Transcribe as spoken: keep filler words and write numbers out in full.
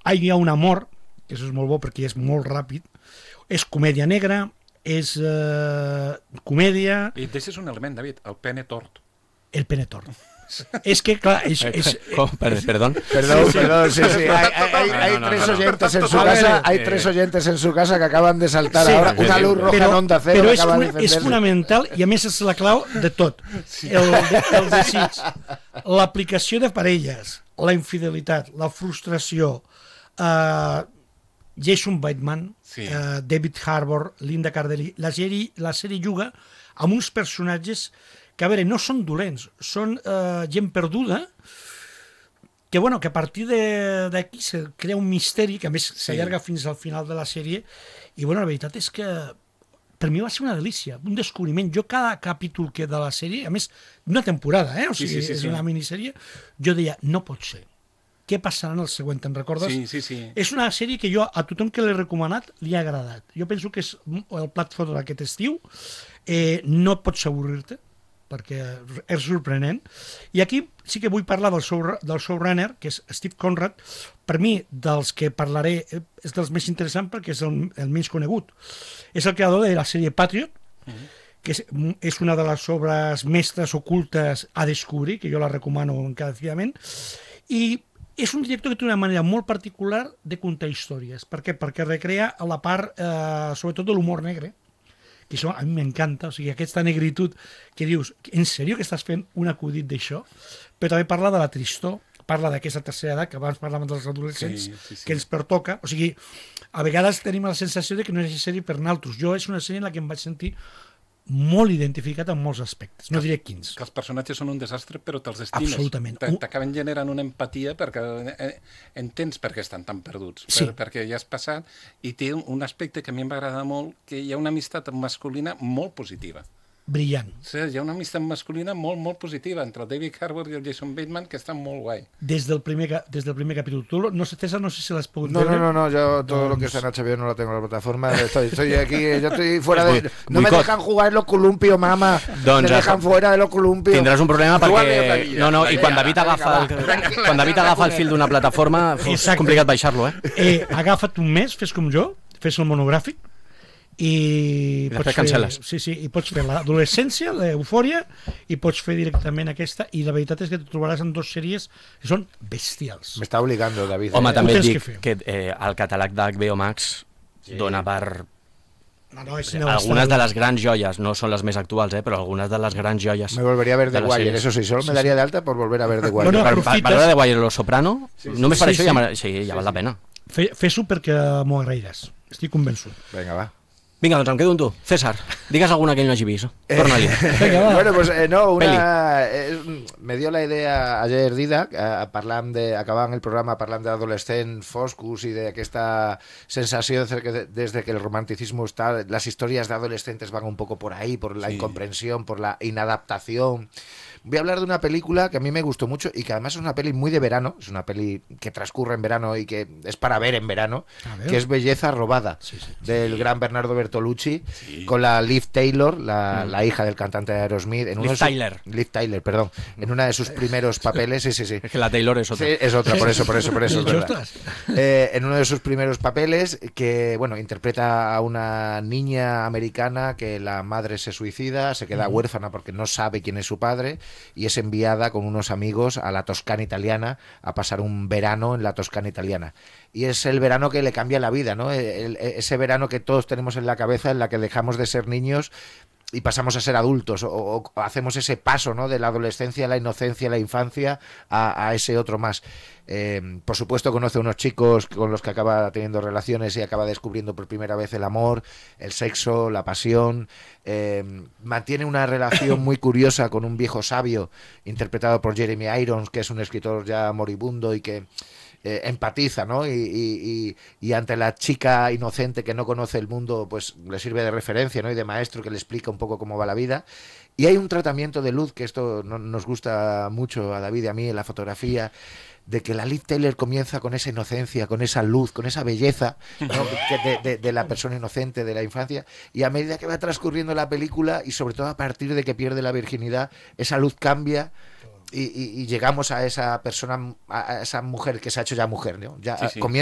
hi ha un amor, que això és molt bo perquè és molt ràpid, és comèdia negra, és eh, comèdia... I deixes un element, David, el pene tort. El pene tort. Es que, claro, es, es, ¿Cómo? Perdón. Perdón, sí. perdón, sí, sí. Hay, hay, hay no, no, tres no, oyentes no, no, en su casa, hay eh, tres oyentes en su casa que acaban de saltar sí, ahora una luz roja però, en Onda Cero. Però és, fun, és fonamental i a més és la clau de tot. Sí. El, el desig, l'aplicació de parelles, la infidelitat, la frustració, uh, Jason Bateman, sí. uh, David Harbour, Linda Cardellini, la sèrie, la sèrie juga amb uns personatges que, a veure, no són dolents, són eh, gent perduda, que, bueno, que a partir d'aquí se crea un misteri, que a més s'allarga sí. fins al final de la sèrie, i, bueno, la veritat és que per mi va ser una delícia, un descobriment. Jo cada capítol que de la sèrie, a més, d'una temporada, eh? O sigui, sí, sí, sí, és sí. una minissèrie, jo deia, no pot ser. Què passarà en el següent, te'n recordes? Sí, sí, sí. És una sèrie que jo, a tothom que l'he recomanat, li ha agradat. Jo penso que és el plat fort d'aquest estiu, eh, no pots avorrir-te, perquè és sorprenent. I aquí sí que vull parlar del, show, del showrunner, que és Steve Conrad. Per mi, dels que parlaré, és dels més interessants perquè és el, el menys conegut. És el creador de la sèrie Patriot, uh-huh. que és, és una de les obres mestres ocultes a descobrir, que jo la recomano encarecidament, i és un director que té una manera molt particular de contar històries. Per què? Perquè recrea la part, eh, sobretot, de l'humor negre, que això a mi m'encanta, o sigui, aquesta negritud que dius, en sèrio que estàs fent un acudit d'això? Però també parla de la tristor, parla d'aquesta tercera edat, que abans parlàvem dels adolescents, sí, sí, sí. que ens pertoca. O sigui, a vegades tenim la sensació de que no és sèrie per naltros. Jo és una sèrie en la que em vaig sentir molt identificat en molts aspectes, no diré quins. Que els personatges són un desastre, però te'ls estimes. Absolutament. T'acaben generant una empatia perquè entens per què estan tan perduts, sí. per, perquè ja has passat, i té un aspecte que a mi em va agradar molt, que hi ha una amistat masculina molt positiva. Brillant. Sí, hi ha una amistat masculina molt, molt positiva entre el David Harbour i el Jason Bateman, que està molt guai. Des del primer, des del primer capítol. Tú, no sé, César, no sé si l'has pogut no, veure. No, no, no, yo todo no, lo que está en H B O no lo tengo en la plataforma. Estoy, estoy aquí, yo estoy fuera de... No me dejan jugar en los columpios, mama. Me dejan fuera de los columpios. Tindràs un problema perquè... No, no, i quan David agafa el, quan David agafa el fil d'una plataforma és complicat baixar-lo, eh? eh? Agafa't un mes, fes com jo, fes el monogràfic, i, I pots fer, canceles. sí, sí, i pots fer l'adolescència, l'eufòria, i pots fer directament aquesta, i la veritat és que et trobaràs en dues sèries que són bestials. M'està obligando, David. Home, eh? també et dic que, que eh, el catàleg d'H B O Max sí. dona per... No, no, és algunes de les grans joies, no són les més actuals, eh, però algunes de les grans joies. Me volvería a ver The Wire, eso sí, solo me daría de alta por volver a ver The Wire. Bueno, per, per, per veure The Wire Los Soprano, sí, sí, només sí, per sí, això sí. ja, sí, ja sí, val la pena. Fes-ho perquè m'ho agrairàs, estic convençut. Venga, va. Vinga, doncs em quedo amb tu. César, digues alguna que no hagi vist. Torna-li. Eh, bueno, pues eh, no, una, eh, me dio la idea ayer Didac, eh, parlant de, acabant el programa parlant d'adolescents foscos i d'aquesta sensació de que de, desde que el romanticismo está, las historias de adolescentes van un poco por ahí, por la sí. incomprensión, por la inadaptación. Voy a hablar de una película que a mí me gustó mucho y que además es una peli muy de verano, es una peli que transcurre en verano y que es para ver en verano, que es Belleza robada, sí, sí, del sí. gran Bernardo Bertolucci, sí. con la Liv Taylor, la, mm. la hija del cantante de Aerosmith. En Liv uno Tyler. Su, Liv Tyler, perdón. En uno de sus primeros papeles, sí, sí, sí. Es que la Taylor es otra. Sí, es otra, por eso, por eso, por eso. Es verdad. Eh, en uno de sus primeros papeles, que, bueno, interpreta a una niña americana que la madre se suicida, se queda mm. huérfana porque no sabe quién es su padre, y es enviada con unos amigos a la Toscana italiana a pasar un verano en la Toscana italiana. Y es el verano que le cambia la vida, ¿no? El, ese verano que todos tenemos en la cabeza, en la que dejamos de ser niños y pasamos a ser adultos, o, o hacemos ese paso, ¿no? De la adolescencia, la inocencia, la infancia a, a ese otro más. Eh, por supuesto conoce a unos chicos con los que acaba teniendo relaciones y acaba descubriendo por primera vez el amor, el sexo, la pasión. Eh, mantiene una relación muy curiosa con un viejo sabio interpretado por Jeremy Irons, que es un escritor ya moribundo y que Eh, empatiza, ¿no? Y, y, y ante la chica inocente que no conoce el mundo, pues le sirve de referencia, ¿no? Y de maestro que le explica un poco cómo va la vida. Y hay un tratamiento de luz, que esto no, nos gusta mucho a David y a mí en la fotografía, de que la Liv Taylor comienza con esa inocencia, con esa luz, con esa belleza, ¿no? de, de, de la persona inocente de la infancia, y a medida que va transcurriendo la película, y sobre todo a partir de que pierde la virginidad, esa luz cambia. Y, y, y llegamos a esa persona, a esa mujer que se ha hecho ya mujer, ¿no? Ya sí, sí. Comienza